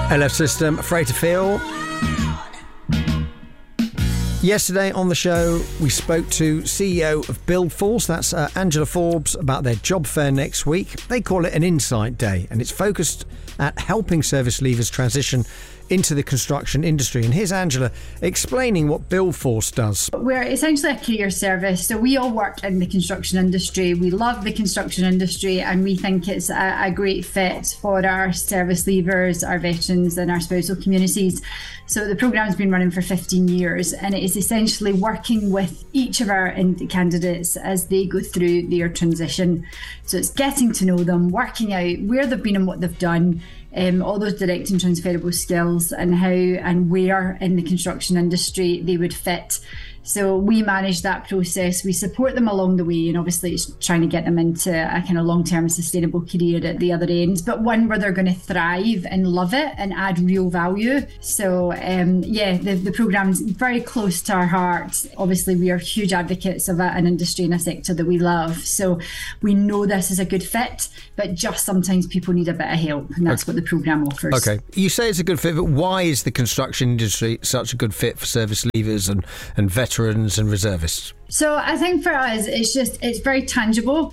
LF System, Afraid to Feel. Yesterday on the show, we spoke to CEO of Buildforce, that's Angela Forbes, about their job fair next week. They call it an Insight Day, and it's focused at helping service leavers transition into the construction industry. And here's Angela explaining what Buildforce does. We're essentially a career service, so we all work in the construction industry. We love the construction industry, and we think it's a great fit for our service leavers, our veterans and our spousal communities. So the programme's been running for 15 years, and it is essentially working with each of our candidates as they go through their transition. So it's getting to know them, working out where they've been and what they've done, all those direct and transferable skills, and how and where in the construction industry they would fit. So we manage that process. We support them along the way, and obviously it's trying to get them into a kind of long-term sustainable career at the other end, but one where they're going to thrive and love it and add real value. So the programme's very close to our heart. Obviously we are huge advocates of an industry and a sector that we love. So we know this is a good fit, but just sometimes people need a bit of help, and that's what the programme offers. Okay. You say it's a good fit, but why is the construction industry such a good fit for service leavers and veterans and reservists? So I think for us, it's very tangible.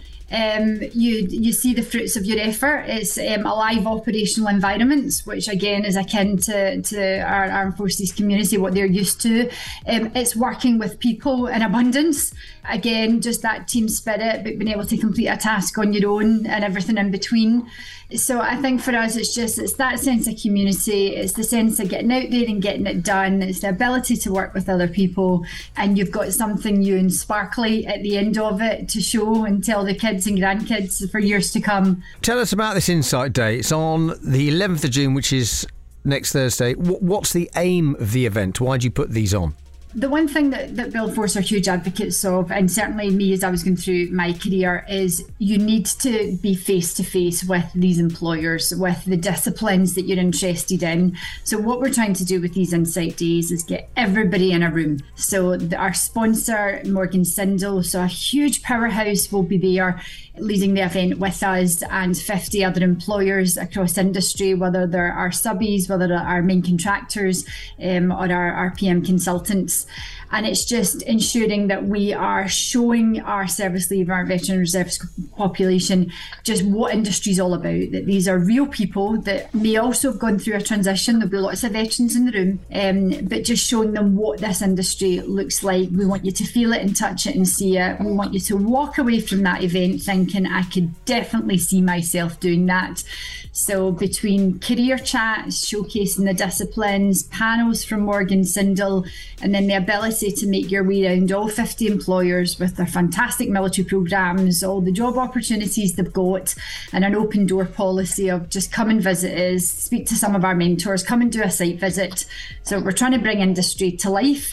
You see the fruits of your effort. It's alive operational environments, which again is akin to our armed forces community, what they're used to. It's working with people in abundance. Again, just that team spirit, but being able to complete a task on your own and everything in between. So I think for us, it's that sense of community. It's the sense of getting out there and getting it done. It's the ability to work with other people, and you've got something new and sparkly at the end of it to show and tell the kids and grandkids for years to come. Tell us about this Insight Day. It's on the 11th of June, which is next Thursday. What's the aim of the event? Why do you put these on? The one thing that Buildforce are huge advocates of, and certainly me as I was going through my career, is you need to be face to face with these employers, with the disciplines that you're interested in. So what we're trying to do with these Insight Days is get everybody in a room. So our sponsor, Morgan Sindall, so a huge powerhouse, will be there leading the event with us, and 50 other employers across industry, whether they're our subbies, whether they're our main contractors or our PM consultants. And it's just ensuring that we are showing our service leaver, our veteran reservist population, just what industry is all about, that these are real people that may also have gone through a transition. There'll be lots of veterans in the room, but just showing them what this industry looks like. We want you to feel it and touch it and see it. We want you to walk away from that event thinking, I could definitely see myself doing that. So between career chats, showcasing the disciplines, panels from Morgan Sindall, and then the ability to make your way around all 50 employers with their fantastic military programmes, all the job opportunities they've got, and an open door policy of just come and visit us, speak to some of our mentors, come and do a site visit. So we're trying to bring industry to life,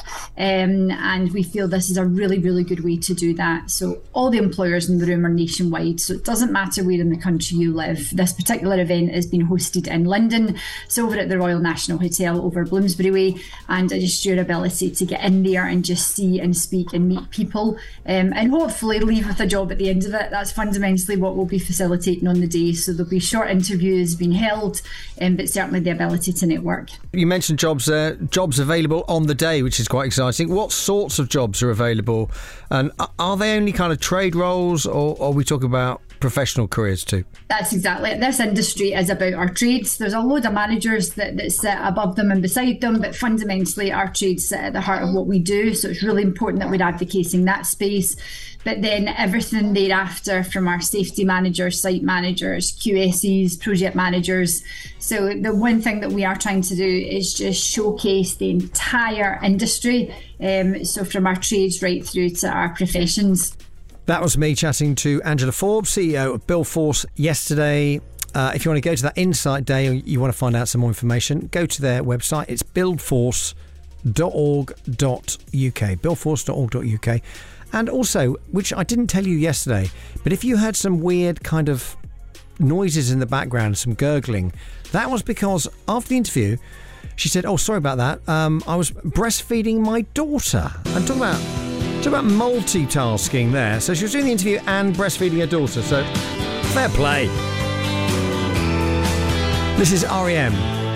and we feel this is a really, really good way to do that. So all the employers in the room are nationwide, so it doesn't matter where in the country you live. This particular event is being hosted in London, so over at the Royal National Hotel over Bloomsbury Way, and just your ability to get in there and just see and speak and meet people, and hopefully leave with a job at the end of it. That's fundamentally what we'll be facilitating on the day. So there'll be short interviews being held, but certainly the ability to network. You mentioned jobs available on the day, which is quite exciting. What sorts of jobs are available, and are they only kind of trade roles, or are we talking about professional careers too? That's exactly it. This industry is about our trades. There's a load of managers that sit above them and beside them, but fundamentally our trades sit at the heart of what we do. So it's really important that we're advocating that space. But then everything thereafter, from our safety managers, site managers, QSEs, project managers. So the one thing that we are trying to do is just showcase the entire industry. So from our trades right through to our professions. That was me chatting to Angela Forbes, CEO of Buildforce, yesterday. If you want to go to that Insight Day, or you want to find out some more information, go to their website. It's buildforce.org.uk. Buildforce.org.uk. And also, which I didn't tell you yesterday, but if you heard some weird kind of noises in the background, some gurgling, that was because after the interview, she said, "Oh, sorry about that. I was breastfeeding my daughter." I'm talking about multitasking there. So she was doing the interview and breastfeeding her daughter. So fair play. This is REM.